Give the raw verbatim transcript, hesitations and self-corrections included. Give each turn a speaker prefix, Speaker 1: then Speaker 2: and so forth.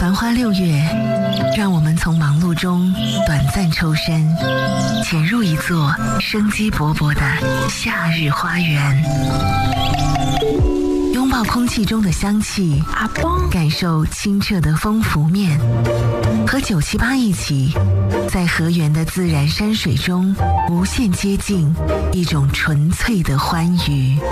Speaker 1: 繁花六月，让我们从忙碌中短暂抽身，潜入一座生机勃勃的夏日花园，拥抱空气中的香气，感受清澈的风拂面，和九七八一起，在河源的自然山水中无限接近一种纯粹的欢愉。